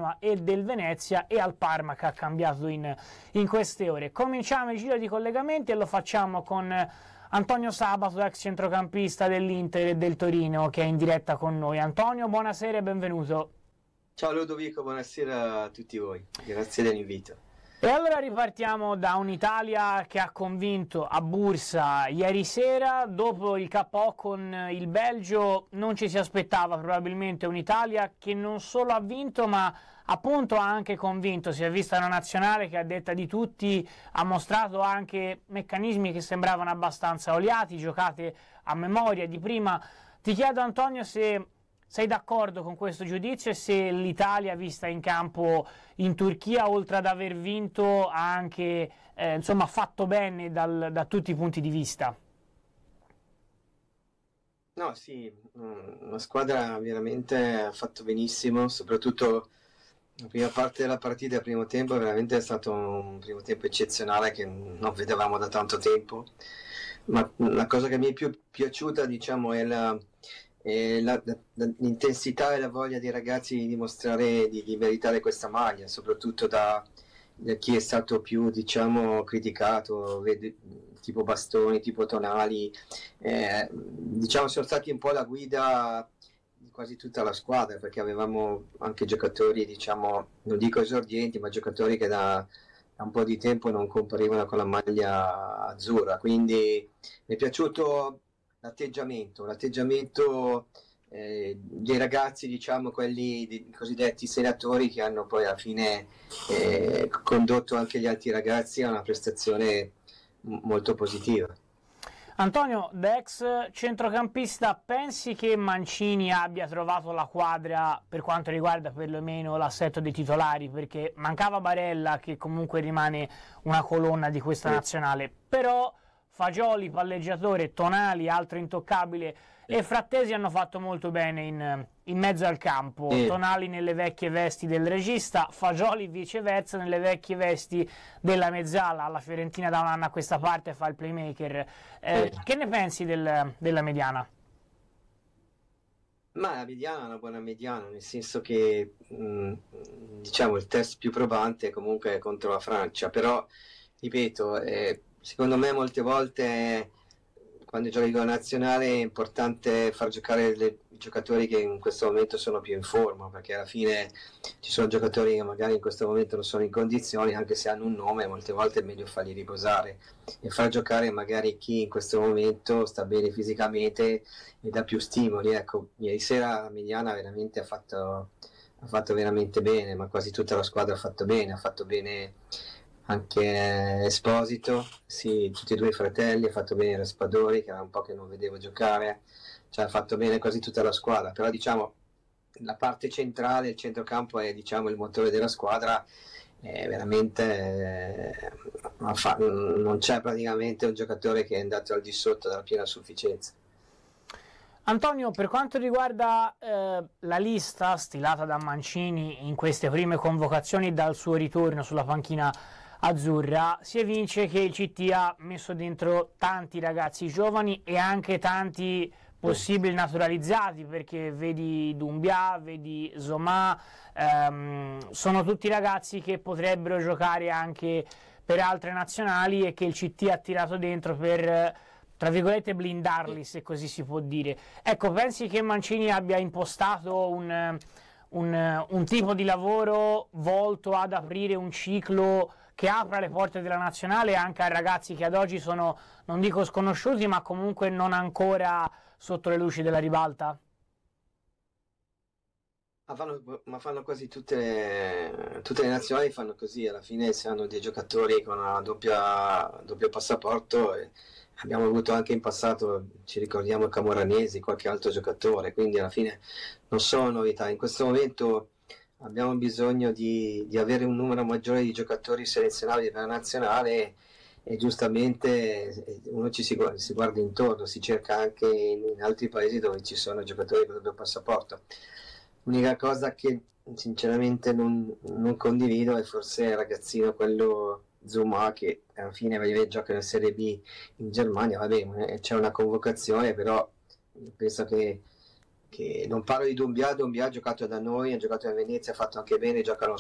Genoa e del Venezia, e al Parma, che ha cambiato in queste ore. Cominciamo il giro di collegamenti e lo facciamo con Antonio Sabato, ex centrocampista dell'Inter e del Torino, che è in diretta con noi. Antonio, buonasera e benvenuto. Ciao Ludovico, buonasera a tutti voi, grazie dell'invito. E allora ripartiamo da un'Italia che ha convinto a Bursa ieri sera. Dopo il KO con il Belgio non ci si aspettava probabilmente un'Italia che non solo ha vinto, ma appunto ha anche convinto. Si è vista una nazionale che, a detta di tutti, ha mostrato anche meccanismi che sembravano abbastanza oliati, giocate a memoria di prima. Ti chiedo, Antonio, se sei d'accordo con questo giudizio e se l'Italia, vista in campo in Turchia, oltre ad aver vinto, ha anche fatto bene da tutti i punti di vista? No, sì, la squadra veramente ha fatto benissimo, soprattutto la prima parte della partita, il primo tempo, veramente è stato un primo tempo eccezionale che non vedevamo da tanto tempo. Ma la cosa che mi è più piaciuta, diciamo, è l'intensità e la voglia dei ragazzi di dimostrare di meritare questa maglia, soprattutto da chi è stato più, diciamo, criticato, tipo Bastoni, tipo Tonali, diciamo sono stati un po' la guida di quasi tutta la squadra, perché avevamo anche giocatori, diciamo, non dico esordienti, ma giocatori che da un po' di tempo non comparivano con la maglia azzurra, quindi mi è piaciuto l'atteggiamento dei ragazzi, diciamo quelli cosiddetti senatori, che hanno poi alla fine condotto anche gli altri ragazzi a una prestazione molto positiva. Antonio, da ex centrocampista, pensi che Mancini abbia trovato la quadra per quanto riguarda perlomeno l'assetto dei titolari? Perché mancava Barella, che comunque rimane una colonna di questa nazionale, però Fagioli, palleggiatore, Tonali, altro intoccabile, e Frattesi hanno fatto molto bene in mezzo al campo. Tonali nelle vecchie vesti del regista, Fagioli viceversa nelle vecchie vesti della mezzala. Alla Fiorentina da un anno a questa parte fa il playmaker. Che ne pensi della mediana? Ma la mediana è una buona mediana, nel senso che diciamo il test più probante comunque è contro la Francia, però ripeto, secondo me molte volte quando giochi con la nazionale è importante far giocare i giocatori che in questo momento sono più in forma, perché alla fine ci sono giocatori che magari in questo momento non sono in condizioni, anche se hanno un nome, molte volte è meglio farli riposare e far giocare magari chi in questo momento sta bene fisicamente e dà più stimoli. Ecco, ieri sera la mediana veramente ha fatto veramente bene, ma quasi tutta la squadra ha fatto bene anche Esposito, sì, tutti e due i fratelli, ha fatto bene Raspadori, che era un po' che non vedevo giocare, cioè ha fatto bene quasi tutta la squadra, però diciamo la parte centrale, il centrocampo è, diciamo, il motore della squadra, veramente non c'è praticamente un giocatore che è andato al di sotto della piena sufficienza. Antonio, per quanto riguarda la lista stilata da Mancini in queste prime convocazioni dal suo ritorno sulla panchina azzurra, si evince che il CT ha messo dentro tanti ragazzi giovani e anche tanti possibili naturalizzati, perché vedi Doumbia, vedi Zoma, sono tutti ragazzi che potrebbero giocare anche per altre nazionali e che il CT ha tirato dentro per, tra virgolette, blindarli, se così si può dire. Ecco, pensi che Mancini abbia impostato un tipo di lavoro volto ad aprire un ciclo che apra le porte della nazionale anche a ragazzi che ad oggi sono, non dico sconosciuti, ma comunque non ancora sotto le luci della ribalta? Ma fanno quasi tutte le nazionali, fanno così, alla fine se hanno dei giocatori con una doppio passaporto, abbiamo avuto anche in passato, ci ricordiamo Camoranesi, qualche altro giocatore, quindi alla fine non sono novità. In questo momento abbiamo bisogno di avere un numero maggiore di giocatori selezionabili per la nazionale e giustamente uno si guarda intorno, si cerca anche in altri paesi dove ci sono giocatori con doppio passaporto. L'unica cosa che sinceramente non condivido è forse il ragazzino, quello Zuma, che alla fine gioca nella Serie B in Germania. Va bene, c'è una convocazione, però penso che che non parlo di Doumbia ha giocato da noi, ha giocato a Venezia, ha fatto anche bene, gioca allo